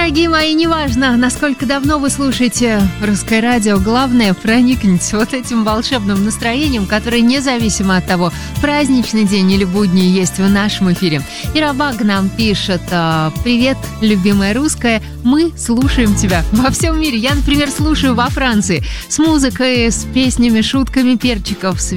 Дорогие мои, неважно, насколько давно вы слушаете русское радио, главное, проникнитесь вот этим волшебным настроением, которое независимо от того, праздничный день или будний есть в нашем эфире. Ирабаг нам пишет: «Привет, любимая русская, мы слушаем тебя во всем мире». Я, например, слушаю во Франции с музыкой, с песнями, шутками перчиков, с